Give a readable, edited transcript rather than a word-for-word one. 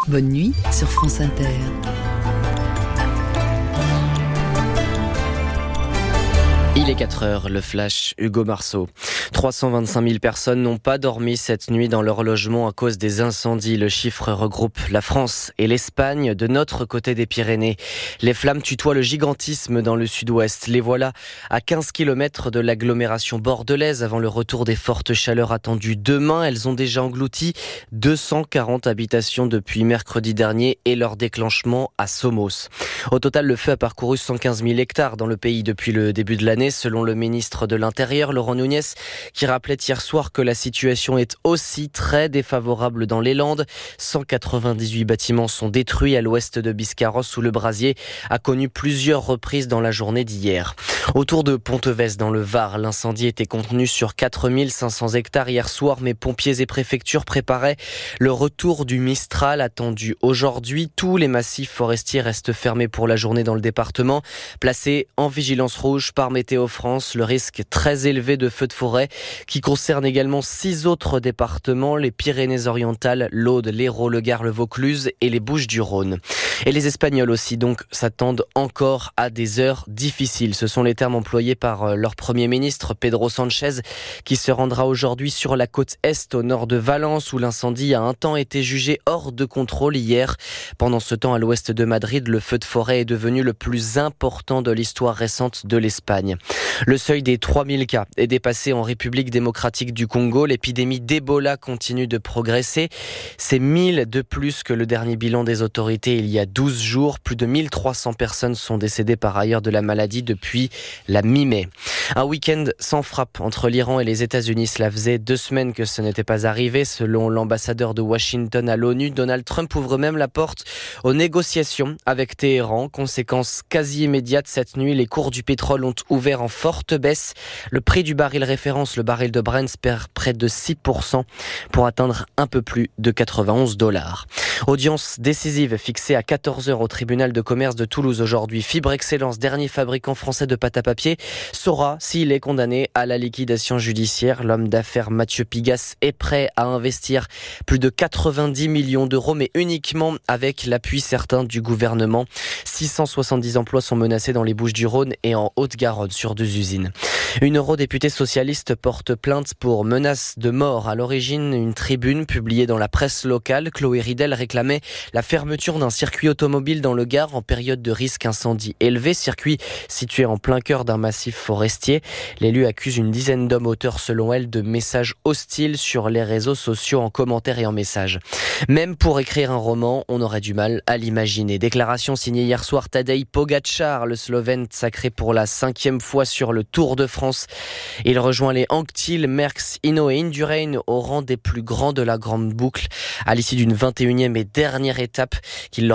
Bonne nuit sur France Inter. Il est 4h, le flash, Hugo Marceau. 325 000 personnes n'ont pas dormi cette nuit dans leur logement à cause des incendies. Le chiffre regroupe la France et l'Espagne de notre côté des Pyrénées. Les flammes tutoient le gigantisme dans le sud-ouest. Les voilà à 15 km de l'agglomération bordelaise avant le retour des fortes chaleurs attendues demain. Elles ont déjà englouti 240 habitations depuis mercredi dernier et leur déclenchement à Somos. Au total, le feu a parcouru 115 000 hectares dans le pays depuis le début de l'année, selon le ministre de l'Intérieur, Laurent Nunez, qui rappelait hier soir que la situation est aussi très défavorable dans les Landes. 198 bâtiments sont détruits à l'ouest de Biscarrosse, où le brasier a connu plusieurs reprises dans la journée d'hier. Autour de Ponteves, dans le Var, l'incendie était contenu sur 4500 hectares hier soir, mais pompiers et préfectures préparaient le retour du Mistral attendu aujourd'hui. Tous les massifs forestiers restent fermés pour la journée dans le département, placés en vigilance rouge par Météo France. Le risque très élevé de feux de forêt qui concerne également 6 autres départements, les Pyrénées-Orientales, l'Aude, l'Hérault, le Gard, le Vaucluse et les Bouches-du-Rhône. Et les Espagnols aussi donc s'attendent encore à des heures difficiles. Ce sont les termes employés par leur Premier ministre Pedro Sánchez, qui se rendra aujourd'hui sur la côte est au nord de Valence, où l'incendie a un temps été jugé hors de contrôle hier. Pendant ce temps, à l'ouest de Madrid, le feu de forêt est devenu le plus important de l'histoire récente de l'Espagne. Le seuil des 3000 cas est dépassé en République démocratique du Congo. L'épidémie d'Ebola continue de progresser. C'est 1000 de plus que le dernier bilan des autorités il y a 12 jours. Plus de 1300 personnes sont décédées par ailleurs de la maladie depuis la mi-mai. Un week-end sans frappe entre l'Iran et les États-Unis. Cela faisait 2 semaines que ce n'était pas arrivé. Selon l'ambassadeur de Washington à l'ONU, Donald Trump ouvre même la porte aux négociations avec Téhéran. Conséquence quasi immédiate, cette nuit, les cours du pétrole ont ouvert en forte baisse. Le prix du baril référence, le baril de Brent, perd près de 6% pour atteindre un peu plus de $91. Audience décisive fixée à 14h au tribunal de commerce de Toulouse aujourd'hui. Fibre Excellence, dernier fabricant français de pâte à papier, saura s'il est condamné à la liquidation judiciaire. L'homme d'affaires Mathieu Pigasse est prêt à investir plus de 90 millions d'euros, mais uniquement avec l'appui certain du gouvernement. 670 emplois sont menacés dans les Bouches-du-Rhône et en Haute-Garonne sur 2 usines. Une eurodéputée socialiste porte plainte pour menace de mort. À l'origine, une tribune publiée dans la presse locale. Chloé Ridel réclamait la fermeture d'un circuit automobile dans le Gard en période de risque incendie élevé. Circuit situé en plein cœur d'un massif forestier. L'élu accuse une dizaine d'hommes auteurs, selon elle, de messages hostiles sur les réseaux sociaux en commentaires et en messages. Même pour écrire un roman, on aurait du mal à l'imaginer. Déclaration signée hier soir Tadej Pogačar, le Slovène sacré pour la 5e fois sur le Tour de France. Il rejoint les Anctil, Merckx, Hinault et Indurain au rang des plus grands de la grande boucle à l'issue d'une 21e et dernière étape qu'il leur